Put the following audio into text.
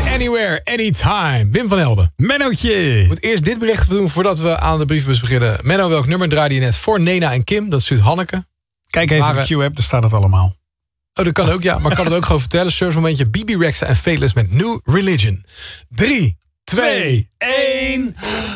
Anywhere, Anytime. Wim van Helden. Mennootje. Ik moet eerst dit bericht doen voordat we aan de brievenbus beginnen. Menno, welk nummer draaide je net voor Nena en Kim? Dat stuurt Hanneke. Kijk even op de Q-app, daar staat het allemaal. Oh, dat kan ook, ja. Maar ik kan het ook gewoon vertellen. Servicemomentje BB Rexa en Fateless met New Religion. 3, 2, 1...